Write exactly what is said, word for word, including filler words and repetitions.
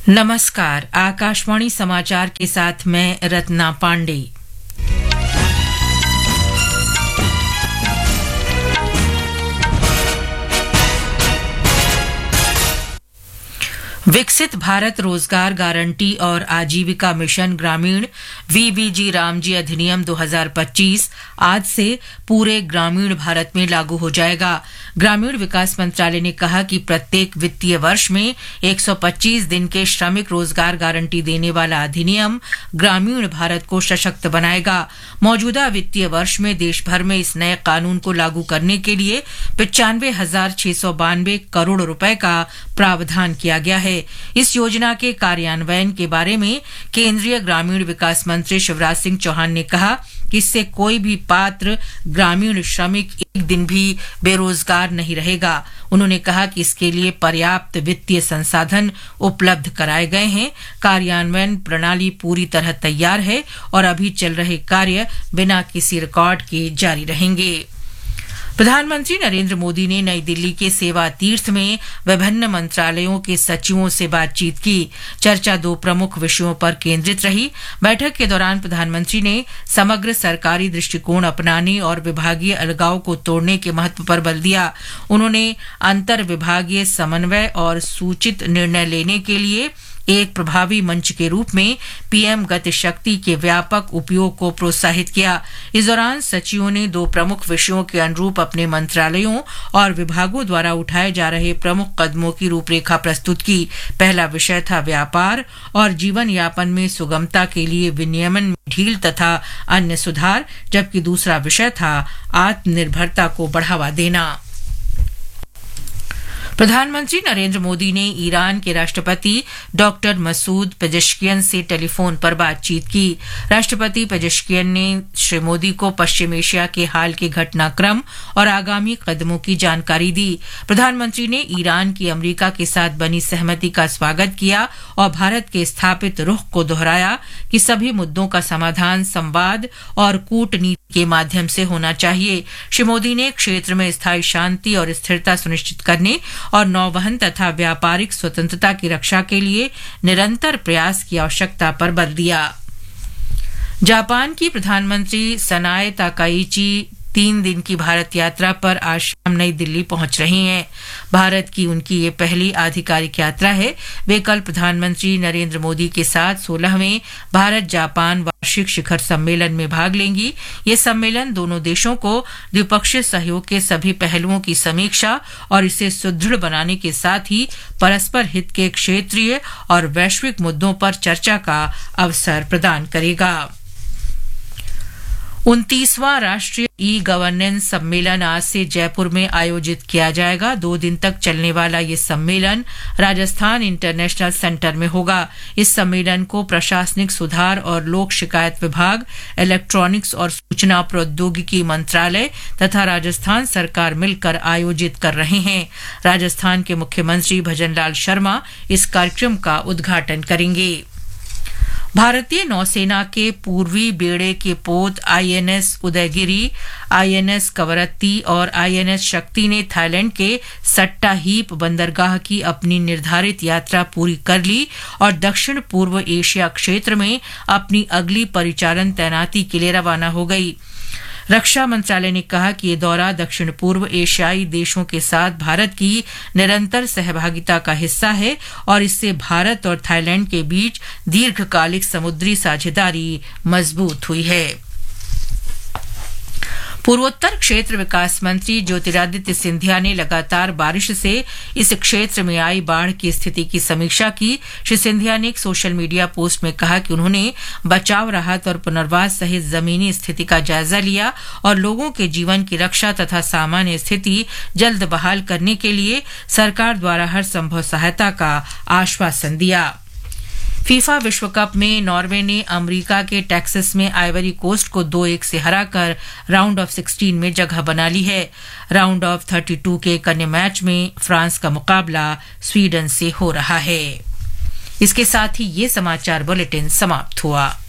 नमस्कार, आकाशवाणी समाचार के साथ मैं रत्ना पांडे। विकसित भारत रोजगार गारंटी और आजीविका मिशन ग्रामीण वीबीजी रामजी अधिनियम दो हज़ार पच्चीस आज से पूरे ग्रामीण भारत में लागू हो जाएगा। ग्रामीण विकास मंत्रालय ने कहा कि प्रत्येक वित्तीय वर्ष में एक सौ पच्चीस दिन के श्रमिक रोजगार गारंटी देने वाला अधिनियम ग्रामीण भारत को सशक्त बनाएगा। मौजूदा वित्तीय वर्ष में देश भर में इस नए कानून को लागू करने के लिए पचानवे हजार छह सौ बानवे करोड़ रुपए का प्रावधान किया गया है। इस योजना के कार्यान्वयन के बारे में केंद्रीय ग्रामीण विकास मंत्री शिवराज सिंह चौहान ने कहा कि इससे कोई भी पात्र ग्रामीण श्रमिक एक दिन भी बेरोजगार नहीं रहेगा। उन्होंने कहा कि इसके लिए पर्याप्त वित्तीय संसाधन उपलब्ध कराए गए हैं। कार्यान्वयन प्रणाली पूरी तरह तैयार है और अभी चल रहे कार्य बिना किसी रिकॉर्ड के जारी रहेंगे। प्रधानमंत्री नरेंद्र मोदी ने नई दिल्ली के सेवा तीर्थ में विभिन्न मंत्रालयों के सचिवों से बातचीत की। चर्चा दो प्रमुख विषयों पर केंद्रित रही। बैठक के दौरान प्रधानमंत्री ने समग्र सरकारी दृष्टिकोण अपनाने और विभागीय अलगाव को तोड़ने के महत्व पर बल दिया। उन्होंने अंतर विभागीय समन्वय और सूचित निर्णय लेने के लिए एक प्रभावी मंच के रूप में पीएम गति शक्ति के व्यापक उपयोग को प्रोत्साहित किया। इस दौरान सचिवों ने दो प्रमुख विषयों के अनुरूप अपने मंत्रालयों और विभागों द्वारा उठाए जा रहे प्रमुख कदमों की रूपरेखा प्रस्तुत की। पहला विषय था व्यापार और जीवन यापन में सुगमता के लिए विनियमन में ढील तथा अन्य सुधार, जबकि दूसरा विषय था आत्मनिर्भरता को बढ़ावा देना। प्रधानमंत्री नरेंद्र मोदी ने ईरान के राष्ट्रपति डॉक्टर मसूद पेजेश्कियन से टेलीफोन पर बातचीत की। राष्ट्रपति पेजेश्कियन ने श्री मोदी को पश्चिम एशिया के हाल के घटनाक्रम और आगामी कदमों की जानकारी दी। प्रधानमंत्री ने ईरान की अमेरिका के साथ बनी सहमति का स्वागत किया और भारत के स्थापित रुख को दोहराया कि सभी मुद्दों का समाधान संवाद और कूटनीति के माध्यम से होना चाहिए। श्री मोदी ने क्षेत्र में स्थायी शांति और स्थिरता सुनिश्चित करने और नौवहन तथा व्यापारिक स्वतंत्रता की रक्षा के लिए निरंतर प्रयास की आवश्यकता पर बल दिया। जापान की प्रधानमंत्री सनाए ताकाइची तीन दिन की भारत यात्रा पर आज शाम नई दिल्ली पहुंच रही हैं। भारत की उनकी ये पहली आधिकारिक यात्रा है। वे कल प्रधानमंत्री नरेंद्र मोदी के साथ सोलहवें भारत जापान वार्षिक शिखर सम्मेलन में भाग लेंगी। ये सम्मेलन दोनों देशों को द्विपक्षीय सहयोग के सभी पहलुओं की समीक्षा और इसे सुदृढ़ बनाने के साथ ही परस्पर हित के क्षेत्रीय और वैश्विक मुद्दों पर चर्चा का अवसर प्रदान करेगा। उनतीसवां राष्ट्रीय ई गवर्नेंस सम्मेलन आज से जयपुर में आयोजित किया जाएगा। दो दिन तक चलने वाला ये सम्मेलन राजस्थान इंटरनेशनल सेंटर में होगा। इस सम्मेलन को प्रशासनिक सुधार और लोक शिकायत विभाग, इलेक्ट्रॉनिक्स और सूचना प्रौद्योगिकी मंत्रालय तथा राजस्थान सरकार मिलकर आयोजित कर रहे हैं। राजस्थान के मुख्यमंत्री भजनलाल शर्मा इस कार्यक्रम का उद्घाटन करेंगे। भारतीय नौसेना के पूर्वी बेड़े के पोत आईएनएस उदयगिरी, आईएनएस कवरत्ती और आईएनएस शक्ति ने थाईलैंड के सट्टाहीप बंदरगाह की अपनी निर्धारित यात्रा पूरी कर ली और दक्षिण पूर्व एशिया क्षेत्र में अपनी अगली परिचालन तैनाती के लिए रवाना हो गई। रक्षा मंत्रालय ने कहा कि ये दौरा दक्षिण पूर्व एशियाई देशों के साथ भारत की निरंतर सहभागिता का हिस्सा है और इससे भारत और थाईलैंड के बीच दीर्घकालिक समुद्री साझेदारी मजबूत हुई है। पूर्वोत्तर क्षेत्र विकास मंत्री ज्योतिरादित्य सिंधिया ने लगातार बारिश से इस क्षेत्र में आई बाढ़ की स्थिति की समीक्षा की। श्री सिंधिया ने एक सोशल मीडिया पोस्ट में कहा कि उन्होंने बचाव, राहत और पुनर्वास सहित जमीनी स्थिति का जायजा लिया और लोगों के जीवन की रक्षा तथा सामान्य स्थिति जल्द बहाल करने के लिए सरकार द्वारा हर संभव सहायता का आश्वासन दिया। फीफा विश्व कप में नॉर्वे ने अमेरिका के टेक्सास में आइवरी कोस्ट को दो एक से हराकर राउंड ऑफ सोलह में जगह बना ली है। राउंड ऑफ बत्तीस के एक अन्य मैच में फ्रांस का मुकाबला स्वीडन से हो रहा है। इसके साथ ही ये समाचार बुलेटिन समाप्त हुआ।